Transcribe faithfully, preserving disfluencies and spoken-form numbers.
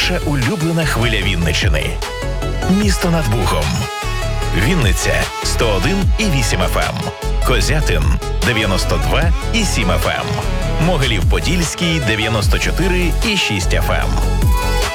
ваша улюблена хвиля Вінниччини. Місто над Богом. Вінниця сто один і вісім еф ем. Козятин дев'яносто два і сім еф ем. Могилів-Подільський дев'яносто чотири і шість еф ем.